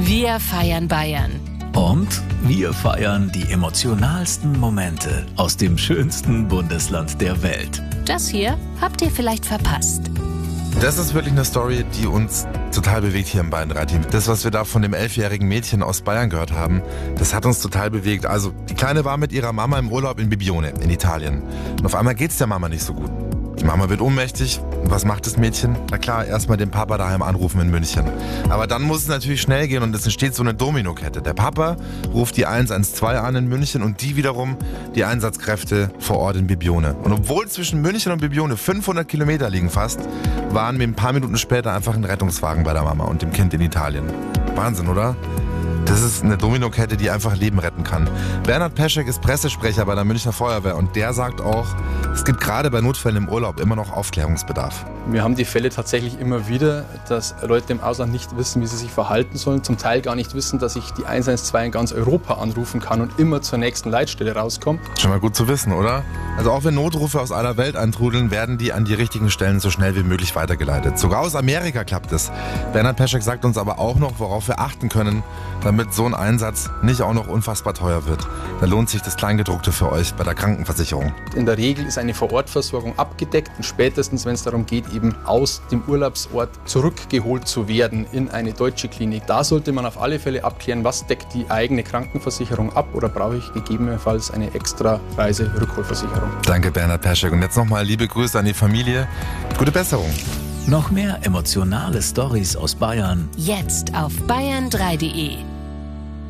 Wir feiern Bayern. Und wir feiern die emotionalsten Momente aus dem schönsten Bundesland der Welt. Das hier habt ihr vielleicht verpasst. Das ist wirklich eine Story, die uns total bewegt hier im Bayern 3 Team. Das, was wir da von dem 11-jährigen Mädchen aus Bayern gehört haben, das hat uns total bewegt. Also, die Kleine war mit ihrer Mama im Urlaub in Bibione in Italien. Und auf einmal geht's der Mama nicht so gut. Die Mama wird ohnmächtig. Und was macht das Mädchen? Na klar, erstmal den Papa daheim anrufen in München. Aber dann muss es natürlich schnell gehen und es entsteht so eine Dominokette. Der Papa ruft die 112 an in München und die wiederum die Einsatzkräfte vor Ort in Bibione. Und obwohl zwischen München und Bibione 500 Kilometer liegen fast, waren wir ein paar Minuten später einfach ein Rettungswagen bei der Mama und dem Kind in Italien. Wahnsinn, oder? Das ist eine Dominokette, die einfach Leben retten kann. Bernhard Peschek ist Pressesprecher bei der Münchner Feuerwehr und der sagt auch, es gibt gerade bei Notfällen im Urlaub immer noch Aufklärungsbedarf. Wir haben die Fälle tatsächlich immer wieder, dass Leute im Ausland nicht wissen, wie sie sich verhalten sollen, zum Teil gar nicht wissen, dass ich die 112 in ganz Europa anrufen kann und immer zur nächsten Leitstelle rauskomme. Schon mal gut zu wissen, oder? Also auch wenn Notrufe aus aller Welt eintrudeln, werden die an die richtigen Stellen so schnell wie möglich weitergeleitet. Sogar aus Amerika klappt es. Bernhard Peschek sagt uns aber auch noch, worauf wir achten können, damit so ein Einsatz nicht auch noch unfassbar teuer wird. Da lohnt sich das Kleingedruckte für euch bei der Krankenversicherung. In der Regel ist eine Vorortversorgung abgedeckt und spätestens, wenn es darum geht, eben aus dem Urlaubsort zurückgeholt zu werden in eine deutsche Klinik. Da sollte man auf alle Fälle abklären, was deckt die eigene Krankenversicherung ab oder brauche ich gegebenenfalls eine extra Reise-Rückholversicherung. Danke Bernhard Peschek und jetzt nochmal liebe Grüße an die Familie. Gute Besserung. Noch mehr emotionale Storys aus Bayern Jetzt auf bayern3.de.